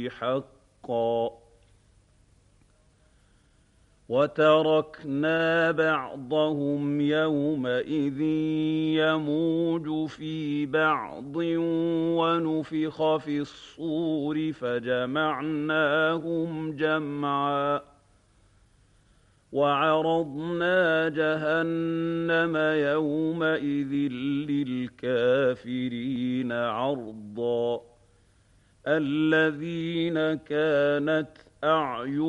حقا وتركنا بعضهم يومئذ يموج في بعض ونفخ في الصور فجمعناهم جمعا وعرضنا جهنم يومئذ للكافرين عرضا الذين كانت أعين